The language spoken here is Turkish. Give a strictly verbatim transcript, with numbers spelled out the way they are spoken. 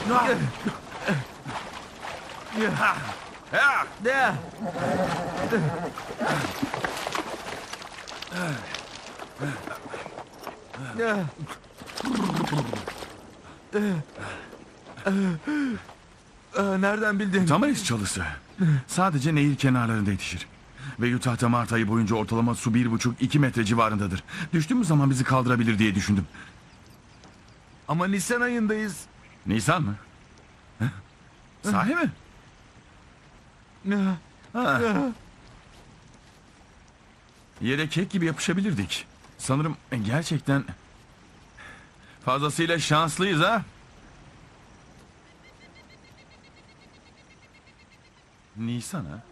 Nereden bildin? Tamaris çalısı. Sadece nehir kenarlarında yetişir. Ve Utah'ta Mart ayı boyunca ortalama su bir buçuk iki metre civarındadır. Düştüğümüz zaman bizi kaldırabilir diye düşündüm. Ama Nisan ayındayız. Nisan mı? Sahi mi? Ha. Yere kek gibi yapışabilirdik. Sanırım gerçekten fazlasıyla şanslıyız ha? Nisan ha?